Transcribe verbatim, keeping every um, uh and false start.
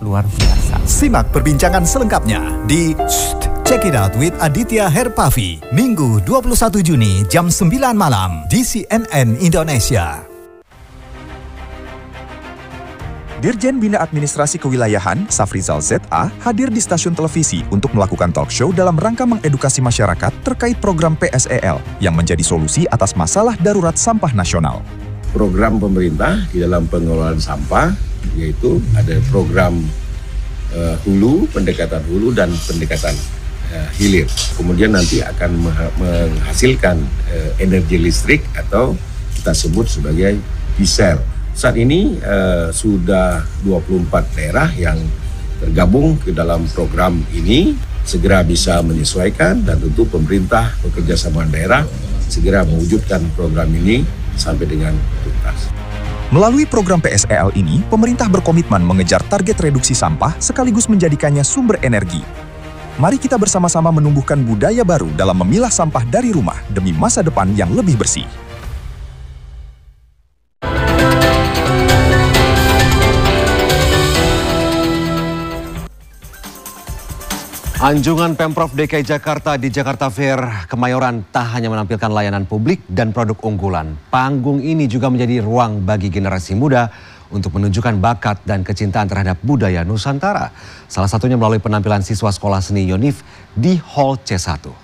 luar biasa. Simak perbincangan selengkapnya di Check It Out with Aditya Herpavi, Minggu dua puluh satu Juni jam sembilan malam di C N N Indonesia. Dirjen Bina Administrasi Kewilayahan, Safrizal Z A, hadir di stasiun televisi untuk melakukan talk show dalam rangka mengedukasi masyarakat terkait program P S E L yang menjadi solusi atas masalah darurat sampah nasional. Program pemerintah di dalam pengelolaan sampah, yaitu ada program uh, hulu, pendekatan hulu, dan pendekatan uh, hilir. Kemudian nanti akan menghasilkan uh, energi listrik atau kita sebut sebagai diesel. Saat ini uh, sudah dua puluh empat daerah yang tergabung ke dalam program ini, segera bisa menyesuaikan, dan tentu pemerintah bekerja sama daerah segera mewujudkan program ini sampai dengan tuntas. Melalui program P S E L ini, pemerintah berkomitmen mengejar target reduksi sampah sekaligus menjadikannya sumber energi. Mari kita bersama-sama menumbuhkan budaya baru dalam memilah sampah dari rumah demi masa depan yang lebih bersih. Anjungan Pemprov D K I Jakarta di Jakarta Fair Kemayoran tak hanya menampilkan layanan publik dan produk unggulan. Panggung ini juga menjadi ruang bagi generasi muda untuk menunjukkan bakat dan kecintaan terhadap budaya Nusantara. Salah satunya melalui penampilan siswa sekolah seni Yonif di Hall C satu.